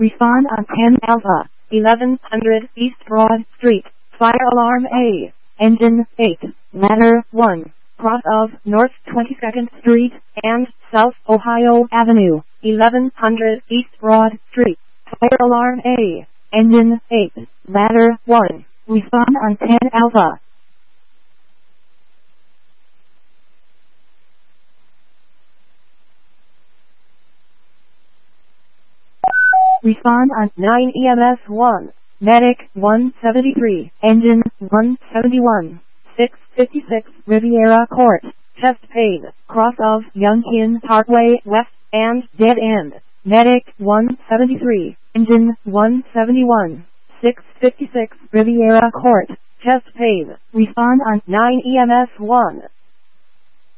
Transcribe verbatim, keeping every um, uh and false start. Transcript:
Respond on ten Alpha, eleven hundred East Broad Street. Fire alarm A. Engine eight. Ladder one. Cross of North twenty-second Street and South Ohio Avenue, eleven hundred East Broad Street. Fire alarm A. Engine eight. Ladder one. Respond on ten Alpha. Respond on nine E M S one. Medic one seventy-three. Engine one seventy-one. six fifty-six Riviera Court. Chest pain. Cross of Youngkin Parkway West and dead end. Medic one seventy-three. Engine one seventy-one. six fifty-six Riviera Court. Chest pain. Respond on nine E M S one.